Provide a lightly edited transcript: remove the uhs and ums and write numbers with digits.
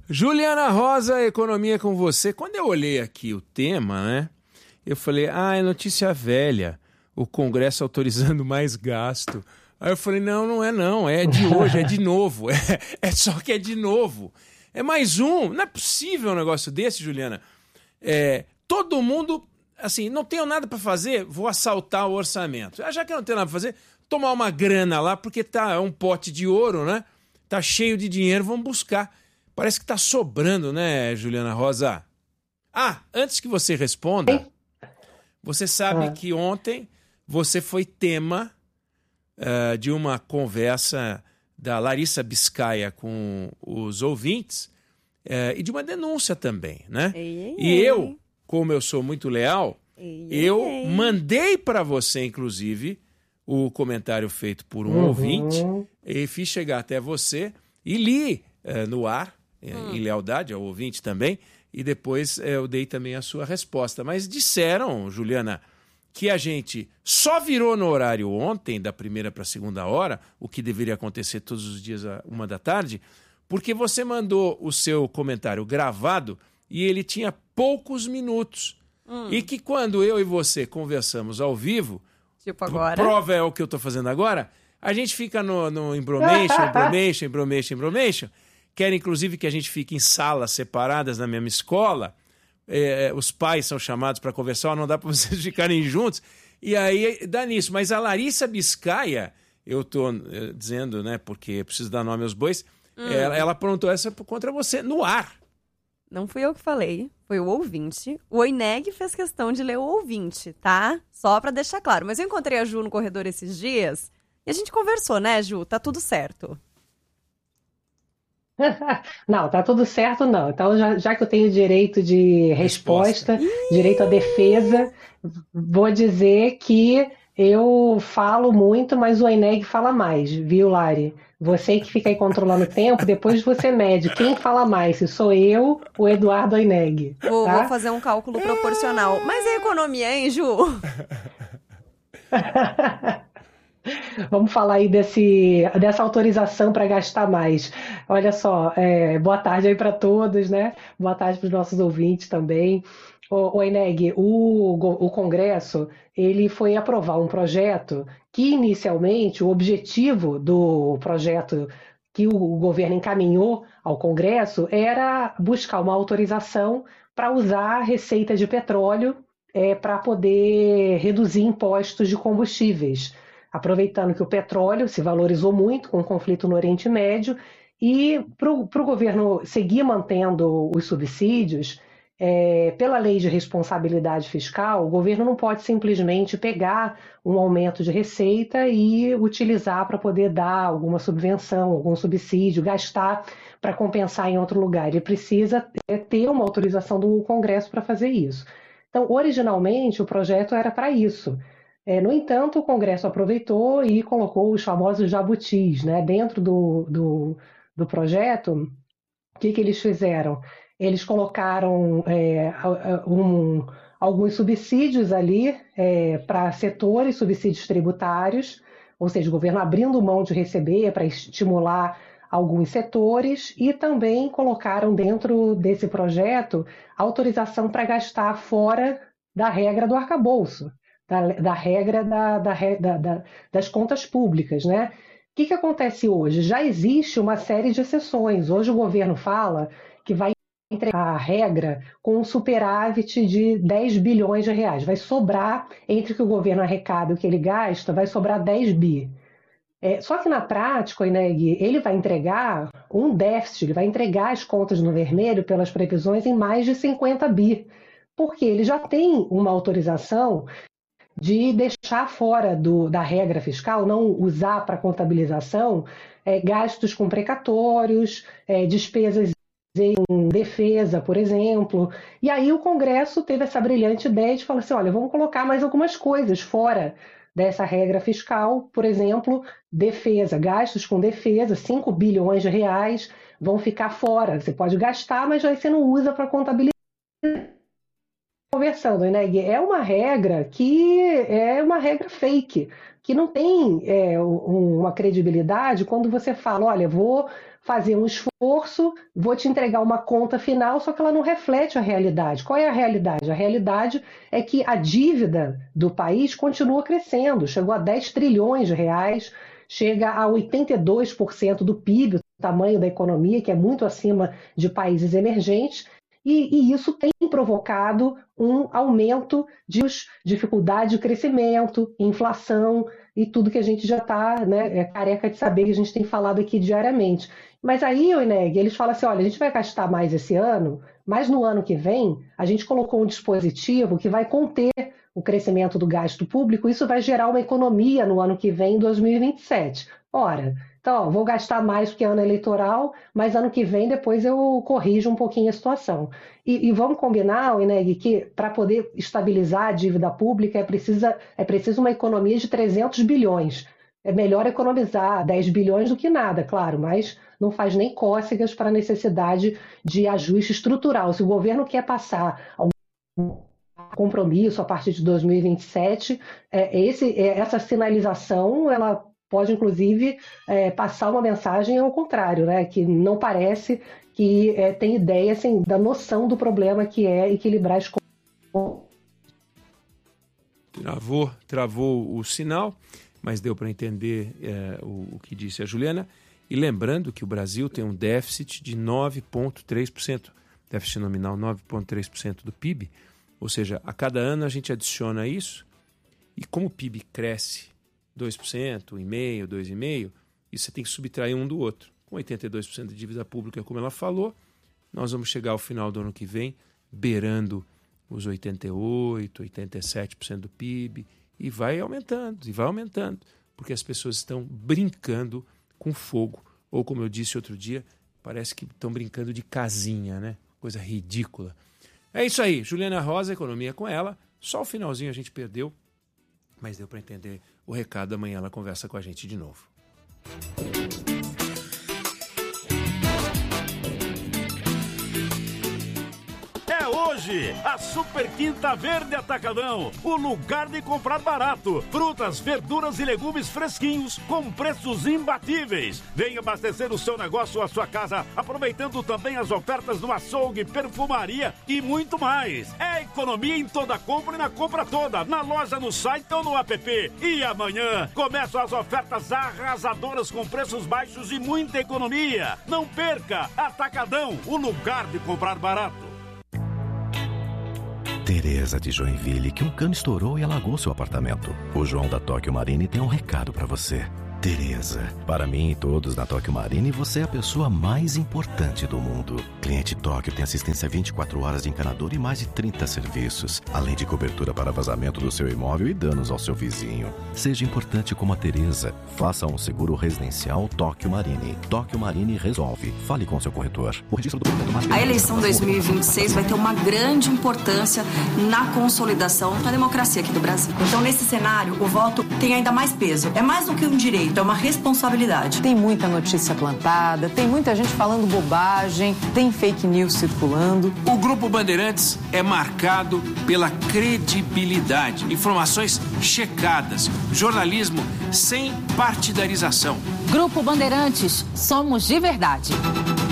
Juliana Rosa, Economia com você. Quando eu olhei aqui o tema, né? Eu falei, é notícia velha. O Congresso autorizando mais gasto. Aí eu falei, não, é de hoje, é de novo. É só que é de novo. É mais um. Não é possível um negócio desse, Juliana. Todo mundo, assim, não tenho nada para fazer, vou assaltar o orçamento. Já que eu não tenho nada para fazer, tomar uma grana lá, porque tá um pote de ouro, né? Tá cheio de dinheiro, vamos buscar. Parece que tá sobrando, né, Juliana Rosa? Antes que você responda, você sabe que ontem você foi tema de uma conversa da Larissa Biscaia com os ouvintes e de uma denúncia também, né? E eu, como eu sou muito leal, eu mandei para você, inclusive, o comentário feito por um ouvinte e fiz chegar até você e li no ar, em lealdade ao ouvinte também, e depois eu dei também a sua resposta. Mas disseram, Juliana, que a gente só virou no horário ontem, da primeira para a segunda hora, o que deveria acontecer todos os dias à 1h, porque você mandou o seu comentário gravado e ele tinha poucos minutos. E que quando eu e você conversamos ao vivo, tipo agora, prova é o que eu estou fazendo agora, a gente fica no embromation. Querem, inclusive, que a gente fique em salas separadas na mesma escola. Os pais são chamados para conversar, não dá para vocês ficarem juntos. E aí dá nisso. Mas a Larissa Biscaia, eu estou dizendo, né, porque preciso dar nome aos bois, ela aprontou essa contra você no ar. Não fui eu que falei, foi o ouvinte. O Oineg fez questão de ler o ouvinte, tá? Só para deixar claro. Mas eu encontrei a Ju no corredor esses dias e a gente conversou, né, Ju? Tá tudo certo. Não, tá tudo certo, não. Então, já que eu tenho direito de resposta, direito à defesa, vou dizer que eu falo muito, mas o Eneg fala mais, viu, Lari? Você que fica aí controlando o tempo, depois você mede quem fala mais, se sou eu ou Eduardo Eneg. Vou Tá? fazer um cálculo proporcional. Mas é economia, hein, Ju? Vamos falar aí dessa autorização para gastar mais. Olha só, boa tarde aí para todos, né? Boa tarde para os nossos ouvintes também. O Eneg, o Congresso, ele foi aprovar um projeto que, inicialmente, o objetivo do projeto que o governo encaminhou ao Congresso era buscar uma autorização para usar a receita de petróleo para poder reduzir impostos de combustíveis, aproveitando que o petróleo se valorizou muito com o conflito no Oriente Médio, e para o governo seguir mantendo os subsídios, pela lei de responsabilidade fiscal, o governo não pode simplesmente pegar um aumento de receita e utilizar para poder dar alguma subvenção, algum subsídio, gastar para compensar em outro lugar. Ele precisa ter uma autorização do Congresso para fazer isso. Então, originalmente, o projeto era para isso. No entanto, o Congresso aproveitou e colocou os famosos jabutis, né? Dentro do projeto. O que eles fizeram? Eles colocaram alguns subsídios ali para setores, subsídios tributários, ou seja, o governo abrindo mão de receber para estimular alguns setores, e também colocaram dentro desse projeto autorização para gastar fora da regra do arcabouço, da regra das contas públicas, né? O que acontece hoje? Já existe uma série de exceções. Hoje o governo fala que vai entregar a regra com um superávit de 10 bilhões de reais. Vai sobrar, entre o que o governo arrecada e o que ele gasta, vai sobrar 10 bi. Só que na prática, ele vai entregar um déficit, ele vai entregar as contas no vermelho pelas previsões em mais de 50 bi, porque ele já tem uma autorização de deixar fora da regra fiscal, não usar para contabilização gastos com precatórios, despesas em defesa, por exemplo. E aí o Congresso teve essa brilhante ideia de falar assim, olha, vamos colocar mais algumas coisas fora dessa regra fiscal, por exemplo, defesa, gastos com defesa, 5 bilhões de reais vão ficar fora. Você pode gastar, mas aí você não usa para contabilizar. Conversando, né? É uma regra que é uma regra fake, que não tem uma credibilidade quando você fala, olha, vou fazer um esforço, vou te entregar uma conta final, só que ela não reflete a realidade. Qual é a realidade? A realidade é que a dívida do país continua crescendo, chegou a 10 trilhões de reais, chega a 82% do PIB, o tamanho da economia, que é muito acima de países emergentes, e isso tem provocado um aumento de dificuldade de crescimento, inflação e tudo que a gente já está, né, careca de saber, que a gente tem falado aqui diariamente. Mas aí, Oineg, eles falam assim, olha, a gente vai gastar mais esse ano, mas no ano que vem a gente colocou um dispositivo que vai conter o crescimento do gasto público, isso vai gerar uma economia no ano que vem, em 2027. Ora, então, vou gastar mais porque é ano eleitoral, mas ano que vem depois eu corrijo um pouquinho a situação. E vamos combinar, Oineg, que para poder estabilizar a dívida pública é preciso uma economia de 300 bilhões. É melhor economizar 10 bilhões do que nada, claro, mas não faz nem cócegas para a necessidade de ajuste estrutural. Se o governo quer passar algum compromisso a partir de 2027, essa sinalização, ela pode, inclusive, passar uma mensagem ao contrário, né? Que não parece que tem ideia assim, da noção do problema que é equilibrar as contas. Travou o sinal, mas deu para entender o que disse a Juliana. E lembrando que o Brasil tem um déficit de 9,3%, déficit nominal 9,3% do PIB, ou seja, a cada ano a gente adiciona isso, e como o PIB cresce 2%, 1,5%, 2,5%, isso você tem que subtrair um do outro. Com 82% de dívida pública, como ela falou, nós vamos chegar ao final do ano que vem beirando os 88%, 87% do PIB, e vai aumentando, porque as pessoas estão brincando com fogo, ou como eu disse outro dia, parece que estão brincando de casinha, né? Coisa ridícula. É isso aí, Juliana Rosa, Economia com ela, só o finalzinho a gente perdeu, mas deu para entender o recado. Amanhã ela conversa com a gente de novo. Hoje, a Super Quinta Verde Atacadão, o lugar de comprar barato. Frutas, verduras e legumes fresquinhos com preços imbatíveis. Venha abastecer o seu negócio ou a sua casa, aproveitando também as ofertas no açougue, perfumaria e muito mais. É economia em toda compra e na compra toda, na loja, no site ou no app. E amanhã começam as ofertas arrasadoras com preços baixos e muita economia. Não perca! Atacadão, o lugar de comprar barato. Tereza de Joinville, que um cano estourou e alagou seu apartamento. O João da Tóquio Marine tem um recado pra você. Tereza, para mim e todos na Tóquio Marine, você é a pessoa mais importante do mundo. Cliente Tóquio tem assistência 24 horas de encanador e mais de 30 serviços, além de cobertura para vazamento do seu imóvel e danos ao seu vizinho. Seja importante como a Tereza. Faça um seguro residencial Tóquio Marine. Tóquio Marine resolve. Fale com seu corretor. O registro do documento. A eleição 2026 vai ter uma grande importância na consolidação da democracia aqui do Brasil. Então, nesse cenário, o voto tem ainda mais peso. É mais do que um direito. É uma responsabilidade. Tem muita notícia plantada, tem muita gente falando bobagem, tem fake news circulando. O Grupo Bandeirantes é marcado pela credibilidade, informações checadas, jornalismo sem partidarização. Grupo Bandeirantes, somos de verdade.